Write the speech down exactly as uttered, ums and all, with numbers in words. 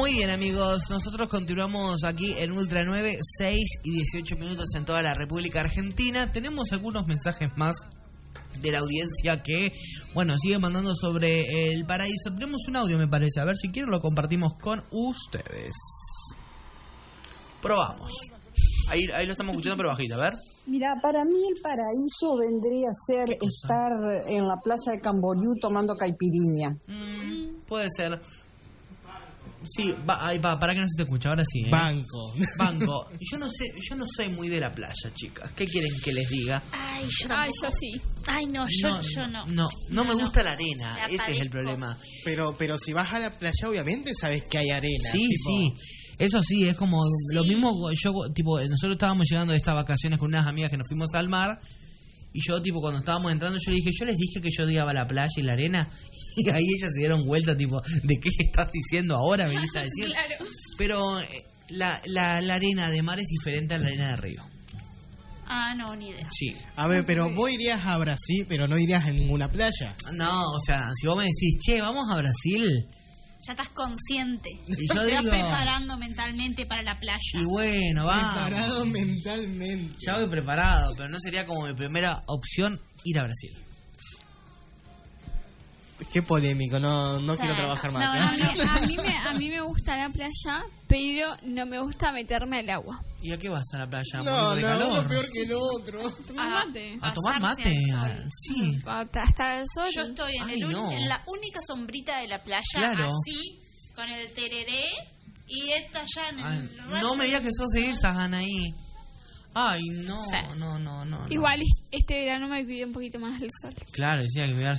Muy bien, amigos, nosotros continuamos aquí en Ultra nueve, seis y dieciocho minutos en toda la República Argentina. Tenemos algunos mensajes más de la audiencia que, bueno, sigue mandando sobre el paraíso. Tenemos un audio, me parece, a ver si quieren lo compartimos con ustedes. Probamos. Ahí, ahí lo estamos escuchando, pero bajito, a ver. Mira, para mí el paraíso vendría a ser estar en la playa de Camboriú tomando caipirinha. Mm, puede ser. Sí, va, ahí va, para que no se te escucha, ahora sí. ¿eh? Banco. Banco. Yo no sé, yo no soy muy de la playa, chicas. ¿Qué quieren que les diga? Ay, yo, Ay, yo sí. Ay, no, yo no. Yo no. no, No, no me no. gusta la arena, La ese padezco. es el problema. Pero, pero si vas a la playa, obviamente sabes que hay arena. Sí, tipo... sí. Eso sí, es como lo mismo. Yo, tipo, nosotros estábamos llegando de estas vacaciones con unas amigas que nos fuimos al mar. Y yo, tipo, cuando estábamos entrando, yo le dije, yo les dije que yo odiaba la playa y la arena. Y ahí ellas se dieron vuelta, tipo, ¿de qué estás diciendo ahora? Venís a decir. Claro. Pero eh, la, la, la arena de mar es diferente a la arena de río. Ah, no, ni idea. Sí. A ver, pero vos irías a Brasil, pero no irías a ninguna playa. No, o sea, si vos me decís, che, vamos a Brasil. Ya estás consciente. Y yo Te vas digo- preparando mentalmente para la playa. Y bueno, vamos. Preparado mentalmente. Ya voy preparado, pero no sería como mi primera opción ir a Brasil. Qué polémico, no, no O sea, quiero trabajar más. no, A no, mí, a, mí me, a mí me gusta la playa, pero no me gusta meterme al agua. ¿Y a qué vas a la playa? ¿A No, morir de no, calor? uno peor que el otro. Tomar Ah, mate. ¿A tomar pasarse mate? al Ah, sol. sí. Para estar al sol. Yo estoy en, Ay, el uni- no. en la única sombrita de la playa, Claro. así, con el tereré, y esta ya en el Ay, rayo no me digas que sos de del esas, Anaí. Ay, no, Sí. no, no, no. no. Igual este verano me pidió un poquito más el sol. Claro, decía que me iba a